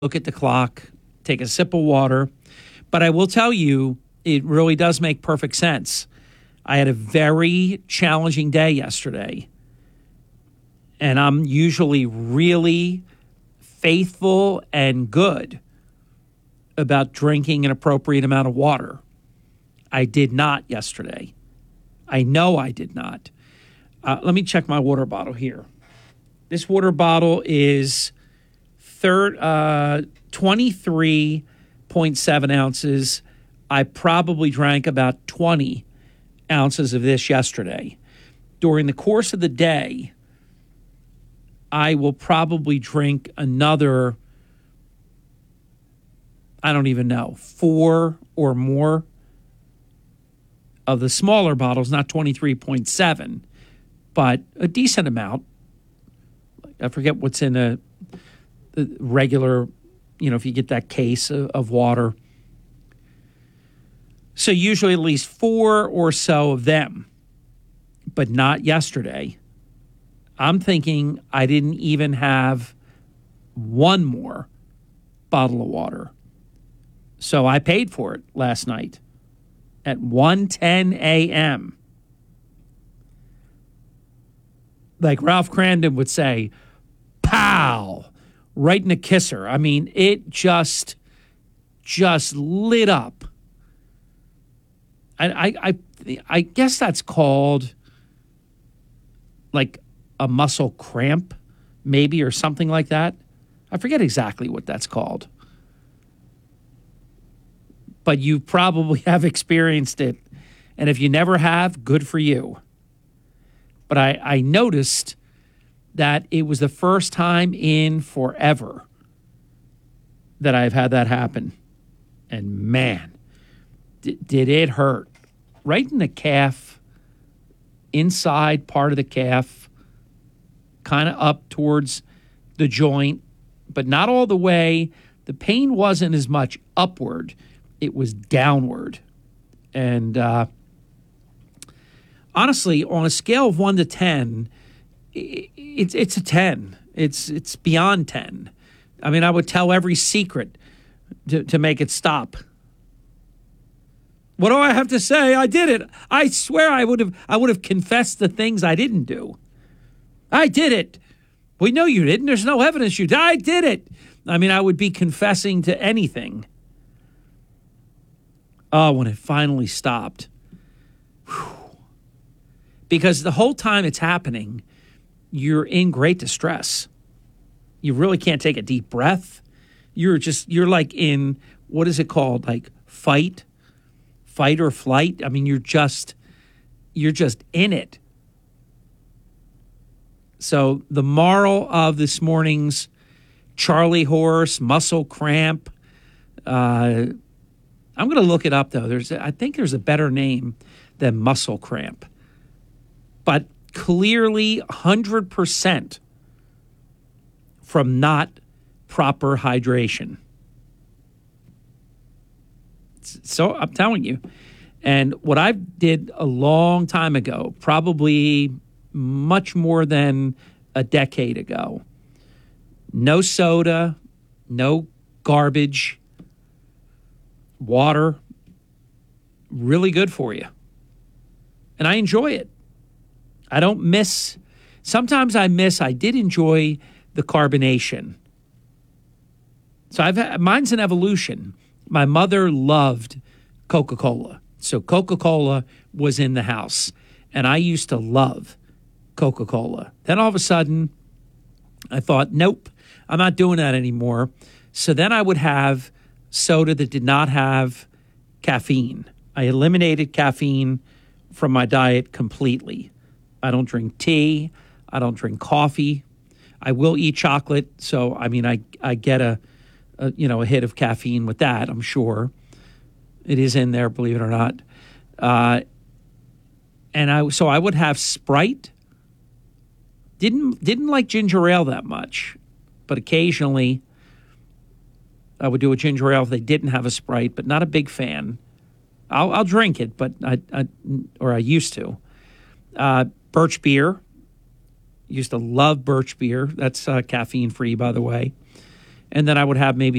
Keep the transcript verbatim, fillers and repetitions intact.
look at the clock, take a sip of water. But I will tell you, it really does make perfect sense. I had a very challenging day yesterday, and I'm usually really faithful and good about drinking an appropriate amount of water. I did not yesterday. I know I did not. Uh, let me check my water bottle here. This water bottle is third, uh, twenty-three point seven ounces. I probably drank about twenty ounces of this yesterday. During the course of the day, I will probably drink another, I don't even know, four or more of the smaller bottles, not twenty-three point seven, but a decent amount. I forget what's in a, a regular, you know, if you get that case of, of water. So usually at least four or so of them, but not yesterday. I'm thinking I didn't even have one more bottle of water. So I paid for it last night at one ten a.m. Like Ralph Crandon would say, pow, right in the kisser. I mean, it just, just lit up. I, I, I, I guess that's called like a muscle cramp, maybe, or something like that. I forget exactly what that's called. But you probably have experienced it. And if you never have, good for you. But I, I noticed that it was the first time in forever that I've had that happen. And man, d- did it hurt. Right in the calf, inside part of the calf, kind of up towards the joint, but not all the way. The pain wasn't as much upward. It was downward. And uh, honestly, on a scale of one to ten, it's it's a ten. It's it's beyond ten. I mean, I would tell every secret to, to make it stop. What do I have to say? I did it. I swear I would have I would have confessed the things I didn't do. I did it. We know you didn't. There's no evidence you did. I did it. I mean, I would be confessing to anything. Oh, when it finally stopped. Whew. Because the whole time it's happening, you're in great distress. You really can't take a deep breath. You're just, you're like in, what is it called? Like fight, fight or flight. I mean, you're just, you're just in it. So the moral of this morning's Charlie horse, muscle cramp, uh, I'm going to look it up, though. There's, I think there's a better name than muscle cramp. But clearly one hundred percent from not proper hydration. So I'm telling you. And what I did a long time ago, probably much more than a decade ago, no soda, no garbage, water, really good for you. And I enjoy it. I don't miss, sometimes I miss, I did enjoy the carbonation. So I've had, mine's an evolution. My mother loved Coca-Cola. So Coca-Cola was in the house. And I used to love Coca-Cola. Then all of a sudden, I thought, nope, I'm not doing that anymore. So then I would have soda that did not have caffeine. I eliminated caffeine from my diet completely. I don't drink tea. I don't drink coffee. I will eat chocolate. So, I mean, I, I get a, a, you know, a hit of caffeine with that, I'm sure. It is in there, believe it or not. Uh, and I, so I would have Sprite. Didn't, didn't like ginger ale that much, but occasionally I would do a ginger ale if they didn't have a Sprite, but not a big fan. I'll, I'll drink it, but I, I, or I used to. Uh, birch beer. Used to love birch beer. That's uh, caffeine free, by the way. And then I would have maybe